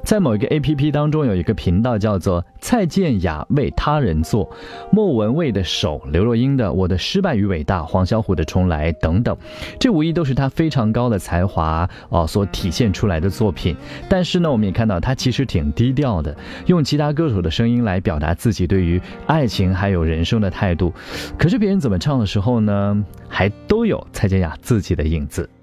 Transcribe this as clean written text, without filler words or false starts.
在某一个 APP 当中有一个频道叫做蔡健雅为他人做，莫文蔚的手，刘若英的我的失败与伟大，黄小琥的重来等等，这无疑都是他非常高的才华所体现出来的作品。但是呢，我们也看到他其实挺低调的，用其他歌手的声音来表达自己对于爱情还有人生的态度，可是别人怎么唱的时候呢，还都有蔡健雅自己的影子。